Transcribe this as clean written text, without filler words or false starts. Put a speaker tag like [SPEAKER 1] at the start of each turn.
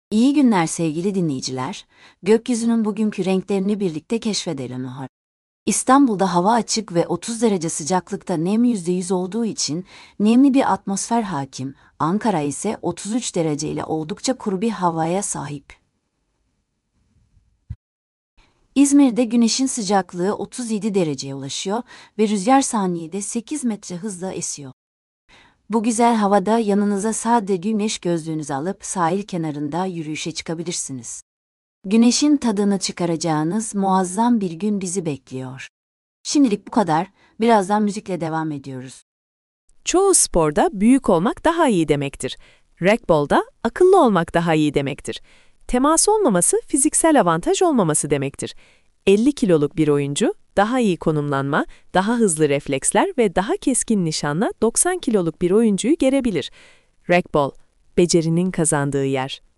[SPEAKER 1] İyi günler sevgili dinleyiciler. Gökyüzünün bugünkü renklerini birlikte keşfedelim. İstanbul'da hava açık ve 30 derece sıcaklıkta nem %100 olduğu için nemli bir atmosfer hakim. Ankara ise 33 derece ile oldukça kuru bir havaya sahip. İzmir'de güneşin sıcaklığı 37 dereceye ulaşıyor ve rüzgar saniyede 8 metre hızla esiyor. Bu güzel havada yanınıza sade güneş gözlüğünüzü alıp sahil kenarında yürüyüşe çıkabilirsiniz. Güneşin tadını çıkaracağınız muazzam bir gün bizi bekliyor. Şimdilik bu kadar. Birazdan müzikle devam ediyoruz.
[SPEAKER 2] Çoğu sporda büyük olmak daha iyi demektir. Racquetball'da akıllı olmak daha iyi demektir. Temas olmaması fiziksel avantaj olmaması demektir. 50 kiloluk bir oyuncu daha iyi konumlanma, daha hızlı refleksler ve daha keskin nişanla 90 kiloluk bir oyuncuyu gerebilir. Racquetball, becerinin kazandığı yer.